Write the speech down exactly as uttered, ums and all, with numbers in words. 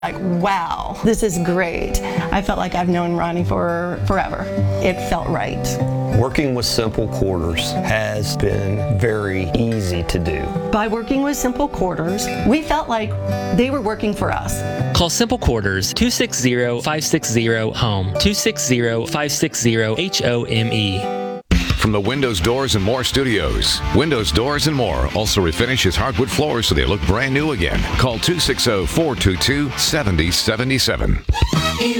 Like, wow, this is great. I felt like I've known Ronnie for forever. It felt right. Working with Simple Quarters has been very easy to do. By working with Simple Quarters, we felt like they were working for us. Call Simple Quarters two six zero, five six zero, HOME, two six zero, five six zero, H O M E. From the Windows, Doors, and More studios, Windows, Doors, and More also refinishes hardwood floors so they look brand new again. Call two six zero, four two two, seven zero seven seven.